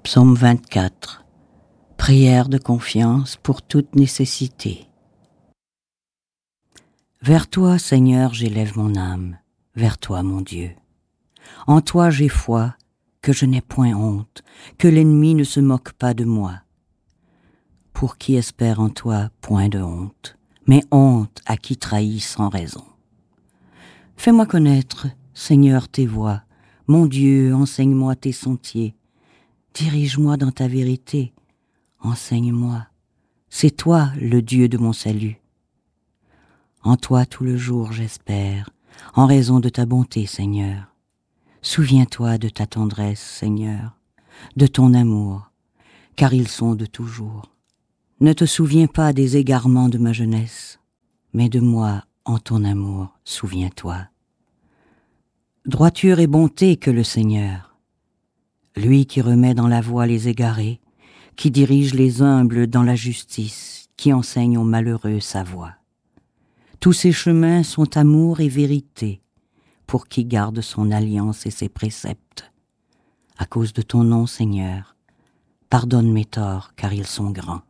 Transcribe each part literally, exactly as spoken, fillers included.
Psaume vingt-quatre. Prière de confiance pour toute nécessité. Vers toi, Seigneur, j'élève mon âme, vers toi, mon Dieu. En toi j'ai foi, que je n'ai point honte, que l'ennemi ne se moque pas de moi. Pour qui espère en toi, point de honte, mais honte à qui trahit sans raison. Fais-moi connaître, Seigneur, tes voies, mon Dieu, enseigne-moi tes sentiers. Dirige-moi dans ta vérité, enseigne-moi. C'est toi le Dieu de mon salut. En toi tout le jour j'espère, en raison de ta bonté, Seigneur. Souviens-toi de ta tendresse, Seigneur, de ton amour, car ils sont de toujours. Ne te souviens pas des égarements de ma jeunesse, mais de moi, en ton amour, souviens-toi. Droiture et bonté que le Seigneur, lui qui remet dans la voie les égarés, qui dirige les humbles dans la justice, qui enseigne aux malheureux sa voie. Tous ses chemins sont amour et vérité, pour qui garde son alliance et ses préceptes. À cause de ton nom, Seigneur, pardonne mes torts, car ils sont grands.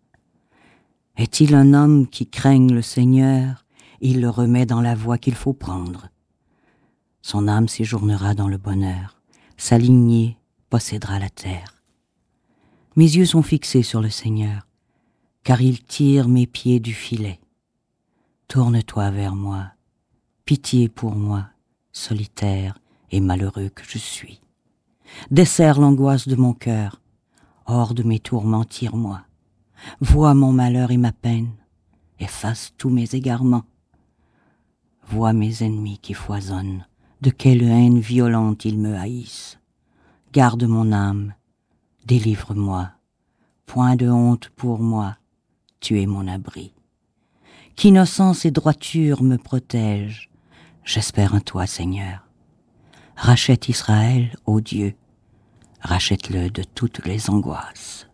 Est-il un homme qui craigne le Seigneur, il le remet dans la voie qu'il faut prendre. Son âme séjournera dans le bonheur, sa lignée possédera la terre. Mes yeux sont fixés sur le Seigneur, car il tire mes pieds du filet. Tourne-toi vers moi, pitié pour moi, solitaire et malheureux que je suis. Desserre l'angoisse de mon cœur, hors de mes tourments tire-moi. Vois mon malheur et ma peine, efface tous mes égarements. Vois mes ennemis qui foisonnent, de quelle haine violente ils me haïssent. Garde mon âme, délivre-moi, point de honte pour moi, tu es mon abri. Qu'innocence et droiture me protègent, j'espère en toi, Seigneur. Rachète Israël, ô Dieu, rachète-le de toutes les angoisses.